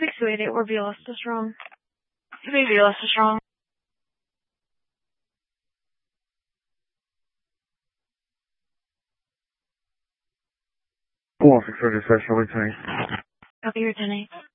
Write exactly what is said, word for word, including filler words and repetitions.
six two eight eight or Violastostrong. Could be Violastostrong. Four six hundred session return. Copy your ten eight.